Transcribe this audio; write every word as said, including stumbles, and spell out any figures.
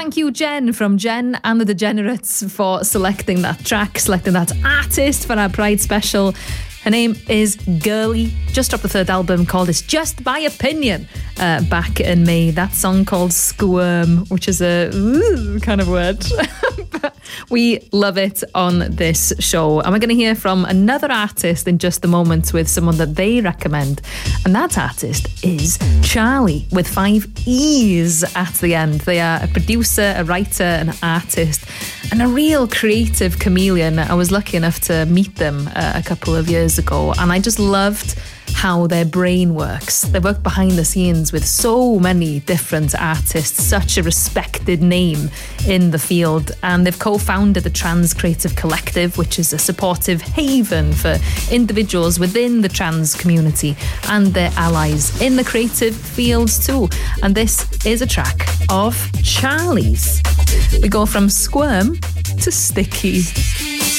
thank you, Jen, from Jen and the Degenerates, for selecting that track, selecting that artist for our Pride special. Her name is Girly. Just dropped the third album called It's Just My Opinion uh, back in May. That song called Squirm, which is a ooh, kind of word. But we love it on this show. And we're going to hear from another artist in just a moment with someone that they recommend. And that artist is Charlie, with five E's at the end. They are a producer, a writer, an artist, and a real creative chameleon. I was lucky enough to meet them uh, a couple of years ago, and I just loved how their brain works. They work behind the scenes with so many different artists, such a respected name in the field, and they've co-founded the Trans Creative Collective, which is a supportive haven for individuals within the trans community and their allies in the creative fields too. And this is a track of Charlie's. We go from Squirm to Sticky.